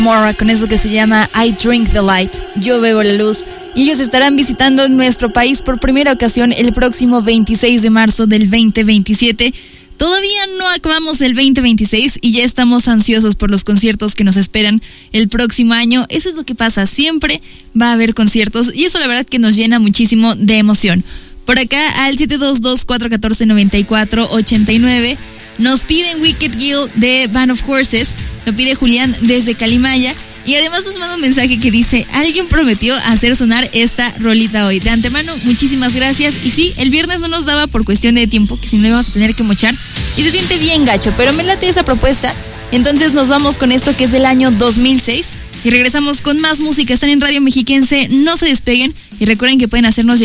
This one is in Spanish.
Mora con eso que se llama I Drink the Light, yo bebo la luz. Y ellos estarán visitando nuestro país por primera ocasión el próximo 26 de marzo del 2027. Todavía no acabamos el 2026 y ya estamos ansiosos por los conciertos que nos esperan el próximo año. Eso es lo que pasa, siempre va a haber conciertos y eso la verdad que nos llena muchísimo de emoción. Por acá al 722-414-9489 nos piden Wicked Gill de Band of Horses, lo pide Julián desde Calimaya. Y además nos manda un mensaje que dice: alguien prometió hacer sonar esta rolita hoy. De antemano, muchísimas gracias. Y sí, el viernes no nos daba por cuestión de tiempo, que si no íbamos a tener que mochar. Y se siente bien gacho, pero me late esa propuesta. Entonces nos vamos con esto que es del año 2006. Y regresamos con más música. Están en Radio Mexiquense, no se despeguen. Y recuerden que pueden hacernos